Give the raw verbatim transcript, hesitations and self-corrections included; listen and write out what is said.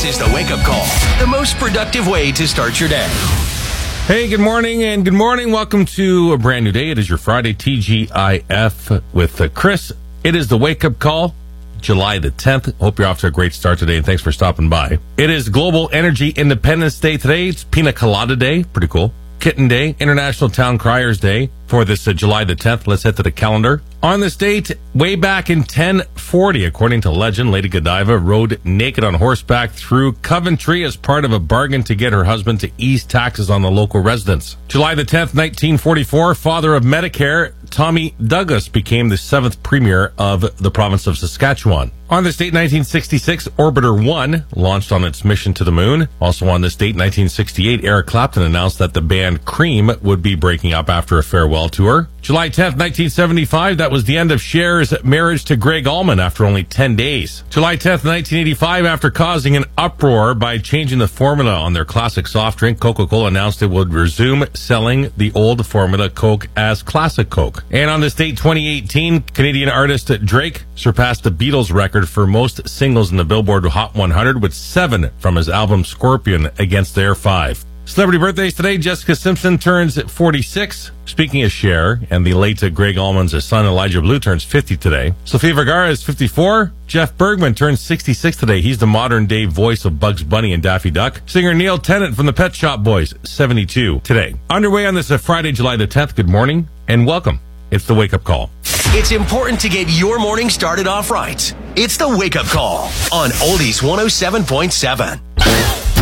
is the Wake Up Call, the most productive way to start your day. Hey, good morning and good morning. Welcome to a brand new day. It is your Friday T G I F with uh, Chris. It is the Wake Up Call, July the tenth. Hope you're off to a great start today, and thanks for stopping by. It is Global Energy Independence Day today. It's Pina Colada Day. Pretty cool. Kitten Day, International Town Criers Day for this uh, July the tenth. Let's head to the calendar. On this date, way back in ten forty, according to legend, Lady Godiva rode naked on horseback through Coventry as part of a bargain to get her husband to ease taxes on the local residents. July the tenth, nineteen forty-four, father of Medicare, Tommy Douglas became the seventh premier of the province of Saskatchewan. On this date, nineteen sixty-six, Orbiter one launched on its mission to the moon. Also on this date, nineteen sixty-eight, Eric Clapton announced that the band Cream would be breaking up after a farewell tour. July tenth, nineteen seventy-five, that was the end of Cher's marriage to Greg Allman after only ten days. July tenth, nineteen eighty-five, after causing an uproar by changing the formula on their classic soft drink, Coca-Cola announced it would resume selling the old formula Coke as Classic Coke. And on this date, twenty eighteen, Canadian artist Drake surpassed the Beatles record for most singles in the Billboard Hot one hundred with seven from his album Scorpion against their five. Celebrity birthdays today. Jessica Simpson turns forty-six. Speaking of Cher, and the late Greg Allman's son Elijah Blue turns fifty today. Sofia Vergara is fifty-four. Jeff Bergman turns sixty-six today. He's the modern-day voice of Bugs Bunny and Daffy Duck. Singer Neil Tennant from the Pet Shop Boys, seventy-two today. Underway on this uh, Friday, July the tenth. Good morning and welcome. It's the Wake Up Call. It's important to get your morning started off right. It's the Wake Up Call on Oldies one oh seven point seven.